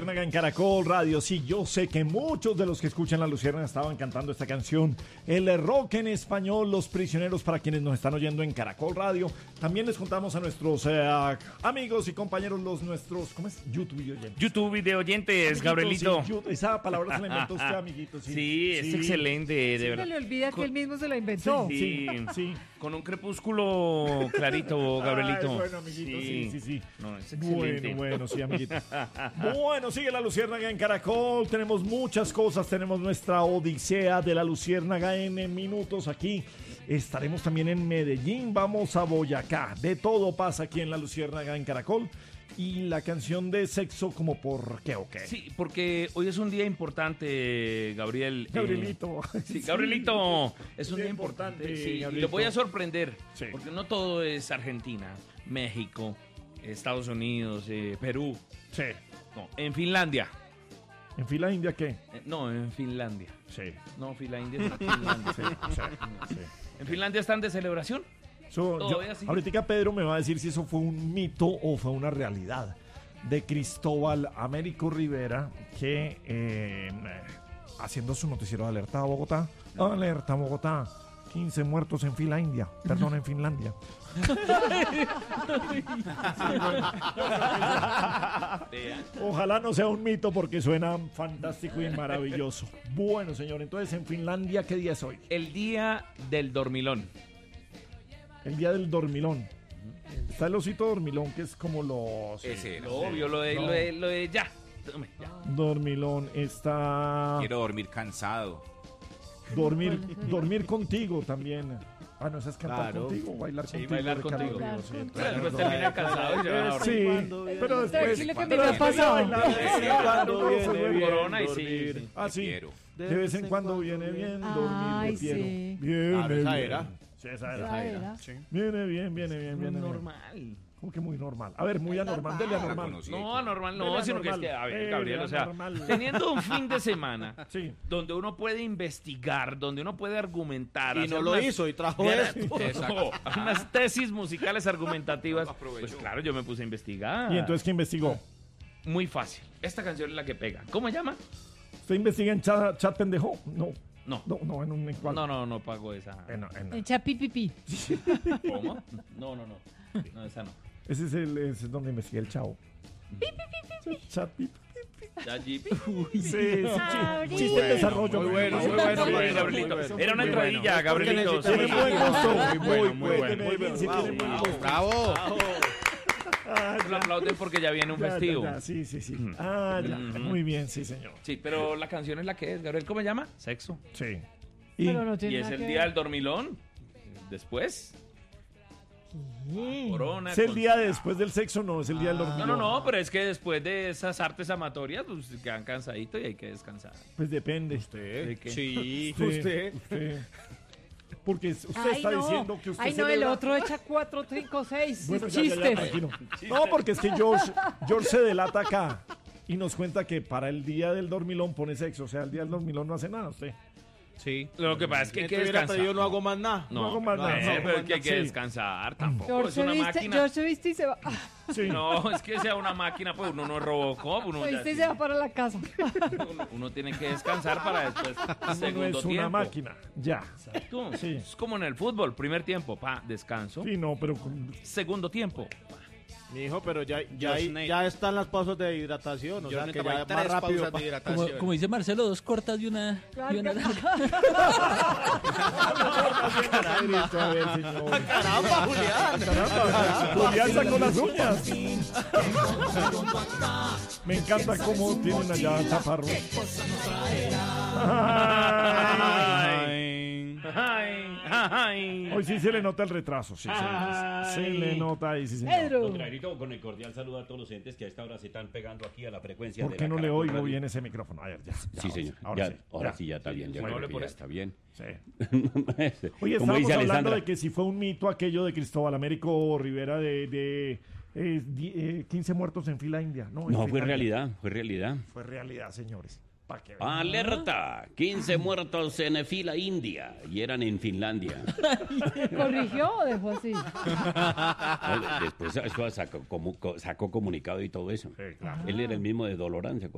Luciérnaga en Caracol Radio. Sí, yo sé que muchos de los que escuchan La Luciérnaga estaban cantando esta canción. El rock en español, Los Prisioneros, para quienes nos están oyendo en Caracol Radio. También les contamos a nuestros amigos y compañeros, nuestros, ¿cómo es? YouTube video oyentes. YouTube video oyentes, Gabrielito. Sí, esa palabra se la inventó usted, amiguito. Sí, es excelente, de verdad. Se le olvida que él mismo se la inventó. Sí. Con un crepúsculo clarito, Gabrielito. Ay, bueno, amiguito, sí. No, es excelente. Bueno, sí, amiguito. Bueno, sigue La Luciérnaga en Caracol. Tenemos muchas cosas. Tenemos nuestra odisea de La Luciérnaga en minutos aquí. Estaremos también en Medellín. Vamos a Boyacá. De todo pasa aquí en La Luciérnaga en Caracol. Y la canción de Sexo, como por qué o qué. Sí, porque hoy es un día importante, Gabriel. Gabrielito. Sí, Gabrielito. Es un día importante. Sí, y lo voy a sorprender. Sí. Porque no todo es Argentina, México, Estados Unidos, Perú. Sí. No, en Finlandia. ¿En fila india qué? No, en Finlandia. Sí. No, Finlandia. No, Finlandia. Sí. En Finlandia están de celebración. Ahorita Pedro me va a decir si eso fue un mito o fue una realidad de Cristóbal Américo Rivera, que haciendo su noticiero de Alerta Bogotá, Alerta Bogotá, 15 muertos en fila india, perdón, en Finlandia. Ojalá no sea un mito porque suena fantástico y maravilloso. Bueno, señor, entonces en Finlandia, ¿qué día es hoy? El día del dormilón. El día del dormilón. Está el osito dormilón, que es como los... Ese era. Obvio, lo de ya. Dormilón está... Quiero dormir cansado. Dormir contigo también. Ah, no, esa es cantar contigo o bailar contigo. Bailar contigo. Después termina cansado y se va a sí, dormir. pero después... Tranquilo que me ha pasado. Cuando viene corona y sí. Ah, sí. Quiero. De vez en cuando viene bien dormir. Ay, de Piero. sí. Viene esa bien. era. Sí, esa era. Era. Sí. Viene bien. Normal. ¿Cómo que muy normal? A ver, muy anormal. Dele anormal. No, anormal no, Dele sino que es anormal. que, a ver, Gabriel, o sea, anormal. teniendo un fin de semana Sí. donde uno puede investigar, donde uno puede argumentar. Y hacer no lo unas- hizo y trajo Exacto. esto. Unas tesis musicales argumentativas. Aprovechó. Pues claro, yo me puse a investigar. ¿Y entonces qué investigó? Muy fácil. Esta canción es la que pega. ¿Cómo se llama? ¿Usted investiga en chat pendejo? No, en un... ¿en cuál? No pago esa. En Chapipipi. ¿Cómo? No. No, esa no. Ese es donde investiga el chavo. Chat pip. Allí. Sí, Gabriel. chiste de desarrollo. Muy bueno, muy bueno, Muy muy bien, bueno, Gabrielito. muy bueno. Era una entradilla, Gabrielito. Tiene buen gusto. Muy bueno. Bravo. Lo aplauden porque ya viene un festivo. Sí. Ah, ya. Muy bien, sí, señor. Sí, pero la canción es la que es, Gabriel. ¿Cómo se llama? Sexo. Sí. Pero no Y tiene es nada el que día ver. del dormilón. Después. Corona. ¿Es el con- día después del sexo? No, es el día del dormilón. No, pero es que después de esas artes amatorias, pues quedan cansaditos y hay que descansar. Pues depende. ¿De qué? Sí, Usted. Porque usted está diciendo que usted Ay, no, el celebra- otro echa 4, 5, 6 Bueno, ya, chistes. tranquilo. No, porque es que George se delata acá y nos cuenta que para el día del dormilón pone sexo. O sea, el día del dormilón no hace nada usted. sí. Lo que pasa es que hay que hubiera descansar. pedido no hago más nada. No hago más nada. Pero es que hay que Sí. descansar tampoco. George Es una máquina. George se viste y se va. Sí. No, es que sea una máquina, pues uno no es Robocop. Uno, Se ya viste y sí- se va para la casa. uno tiene que descansar para después. No Segundo es una tiempo. máquina. Ya. Exacto. Sí. Es como en el fútbol. Primer tiempo, descanso. Sí, no, pero Segundo tiempo. Mi hijo, pero ya Snake. están las pausas de hidratación. O Yo sea, que necesito ya tres más rápido. pausas de hidratación. Como dice Marcelo, 2 cortas y una larga. a ver, señor. ¡Caramba, Julián! Julián sacó las uñas. Me encanta cómo tienen allá taparro. Ay. Hoy sí se le nota el retraso, sí, se le nota ahí, sí, señor. Pedro. Don Clarito, con el cordial saludo a todos los entes que a esta hora se están pegando aquí a la frecuencia ¿Por de qué la no le Caracol oigo Radio. bien ese micrófono? A ver, ya. Sí, señor. Ahora sí, ya está bien. Ya no creo hable que por ya esto. está bien. Sí. Oye, Como estábamos dice hablando Alessandra. de que si fue un mito aquello de Cristóbal Américo Rivera de 15 muertos en fila india. No, en No, fue Finlandia. realidad, fue realidad. Fue realidad, señores. Pa' que vean. Alerta, 15 muertos en fila india y eran en Finlandia. ¿Corrigió o dejó así? Después eso sacó comunicado y todo eso. Sí, claro. Él era el mismo de Dolorán, ¿se acuerda?